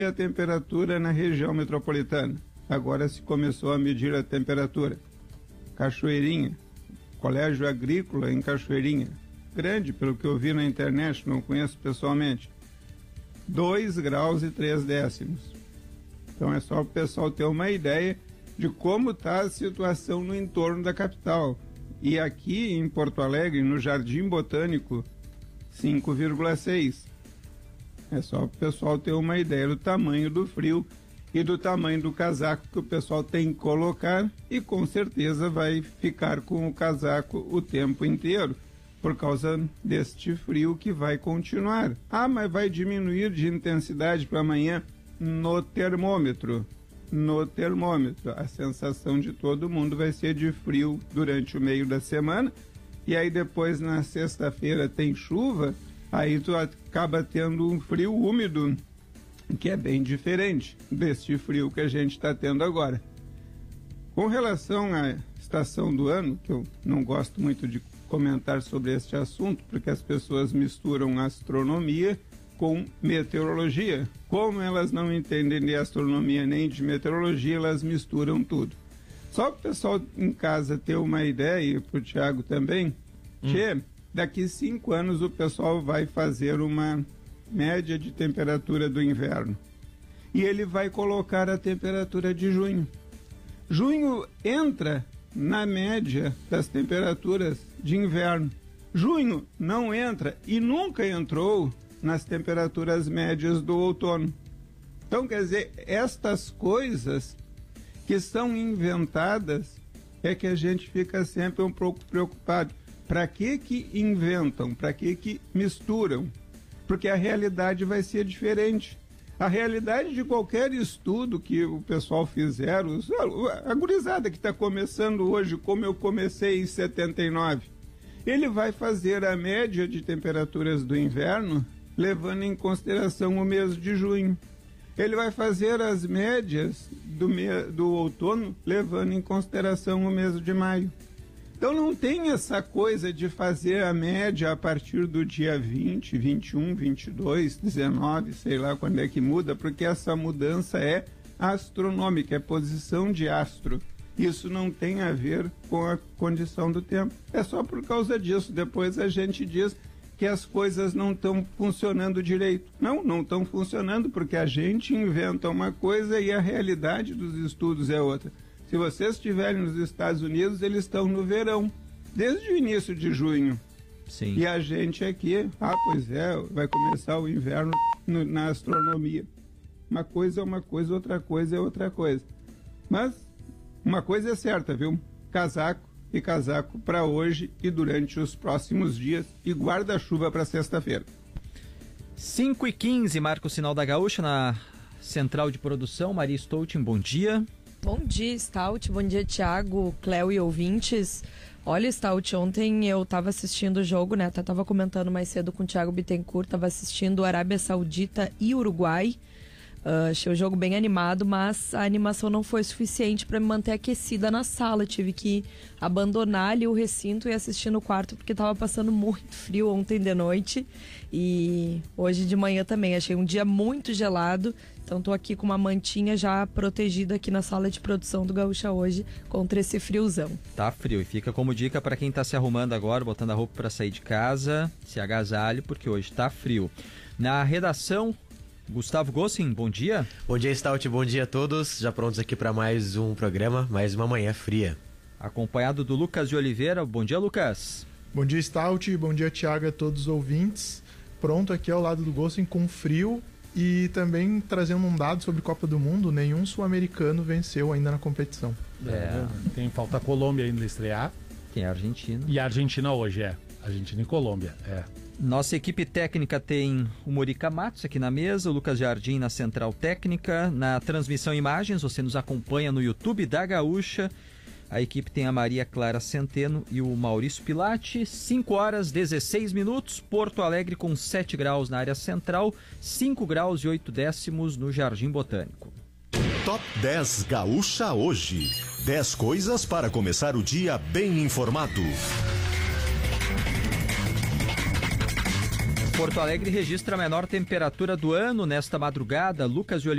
a temperatura na região metropolitana. Agora se começou a medir a temperatura. Cachoeirinha, Colégio Agrícola em Cachoeirinha, grande, pelo que eu vi na internet, não conheço pessoalmente, 2 graus e 3 décimos. Então é só o pessoal ter uma ideia de como está a situação no entorno da capital. E aqui em Porto Alegre, no Jardim Botânico, 5,6. É só o pessoal ter uma ideia do tamanho do frio e do tamanho do casaco que o pessoal tem que colocar, e com certeza vai ficar com o casaco o tempo inteiro, por causa deste frio que vai continuar. Ah, mas vai diminuir de intensidade para amanhã no termômetro. No termômetro, a sensação de todo mundo vai ser de frio durante o meio da semana, e aí depois na sexta-feira tem chuva, aí tu acaba tendo um frio úmido, que é bem diferente deste frio que a gente está tendo agora. Com relação à estação do ano, que eu não gosto muito de comentar sobre este assunto, porque as pessoas misturam astronomia com meteorologia. Como elas não entendem de astronomia nem de meteorologia, elas misturam tudo. Só para o pessoal em casa ter uma ideia, e para o Thiago também, que daqui 5 anos o pessoal vai fazer uma média de temperatura do inverno. E ele vai colocar a temperatura de junho. Junho entra na média das temperaturas de inverno. Junho não entra e nunca entrou nas temperaturas médias do outono. Então, quer dizer, estas coisas que são inventadas é que a gente fica sempre um pouco preocupado. Para que inventam? Para que misturam? Porque a realidade vai ser diferente. A realidade de qualquer estudo que o pessoal fizer, a gurizada que está começando hoje, como eu comecei em 79, ele vai fazer a média de temperaturas do inverno levando em consideração o mês de junho. Ele vai fazer as médias do outono levando em consideração o mês de maio. Então não tem essa coisa de fazer a média a partir do dia 20, 21, 22, 19, sei lá quando é que muda, porque essa mudança é astronômica, é posição de astro. Isso não tem a ver com a condição do tempo. É só por causa disso. Depois a gente diz que as coisas não estão funcionando direito. Não estão funcionando porque a gente inventa uma coisa e a realidade dos estudos é outra. Se vocês estiverem nos Estados Unidos, eles estão no verão, desde o início de junho. Sim. E a gente aqui, pois é, vai começar o inverno na astronomia. Uma coisa é uma coisa, outra coisa é outra coisa. Mas uma coisa é certa, viu? Casaco e casaco para hoje e durante os próximos dias, e guarda-chuva para sexta-feira. 5h15, marca o sinal da Gaúcha na central de produção. Maria Stoutin, bom dia. Bom dia, Stout. Bom dia, Thiago, Cléo e ouvintes. Olha, Stout, ontem eu estava assistindo o jogo, né? Até estava comentando mais cedo com o Thiago Bittencourt, estava assistindo Arábia Saudita e Uruguai. Achei o jogo bem animado, mas a animação não foi suficiente para me manter aquecida na sala. Tive que abandonar ali o recinto e assistir no quarto, porque estava passando muito frio ontem de noite e hoje de manhã também. Achei um dia muito gelado, então estou aqui com uma mantinha já protegida aqui na sala de produção do Gaúcha hoje contra esse friozão. Tá frio, e fica como dica para quem está se arrumando agora, botando a roupa para sair de casa, se agasalhe, porque hoje tá frio. Na redação, Gustavo Gossin, bom dia. Bom dia, Stout, bom dia a todos. Já prontos aqui para mais um programa, mais uma manhã fria. Acompanhado do Lucas de Oliveira. Bom dia, Lucas. Bom dia, Stout, bom dia, Thiago, a todos os ouvintes. Pronto aqui ao lado do Gossin com frio e também trazendo um dado sobre Copa do Mundo. Nenhum sul-americano venceu ainda na competição. Falta a Colômbia ainda estrear. Tem a Argentina. E a Argentina hoje, Argentina e Colômbia, Nossa equipe técnica tem o Morica Matos aqui na mesa, o Lucas Jardim na central técnica. Na transmissão imagens, você nos acompanha no YouTube da Gaúcha. A equipe tem a Maria Clara Centeno e o Maurício Pilati. 5h16, Porto Alegre com 7 graus na área central, 5 graus e 8 décimos no Jardim Botânico. Top 10 Gaúcha hoje. 10 coisas para começar o dia bem informado. Porto Alegre registra a menor temperatura do ano nesta madrugada. Lucas de